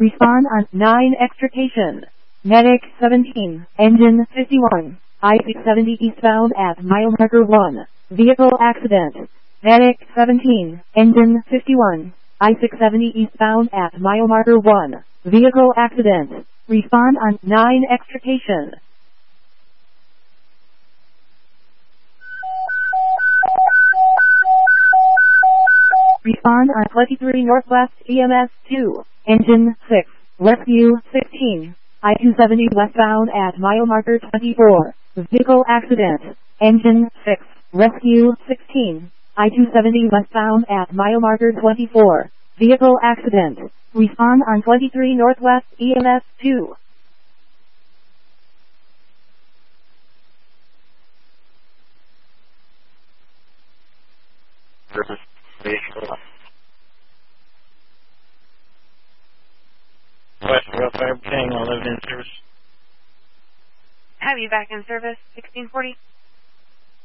Respond on 9 extrication. Medic 17, engine 51, I-670 eastbound at mile marker 1. Vehicle accident. Medic 17, engine 51, I-670 eastbound at mile marker 1. Vehicle accident. Respond on 9 extrication. Respond on 23 Northwest EMS 2, engine 6, rescue 16, I-270 westbound at mile marker 24. Vehicle accident. Engine 6, rescue 16, I-270 westbound at mile marker 24. Vehicle accident. Respond on 23 Northwest EMS 2. Service vehicle. West Railfire Tango 11 in service. Have you back in service, 1640?